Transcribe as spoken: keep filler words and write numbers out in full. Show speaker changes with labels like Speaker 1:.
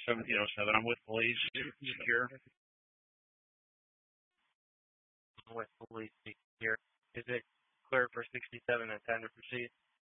Speaker 1: seventeen oh seven. I'm with police. Secure.
Speaker 2: I'm with police here. Is it clear for sixty-seven and time to proceed?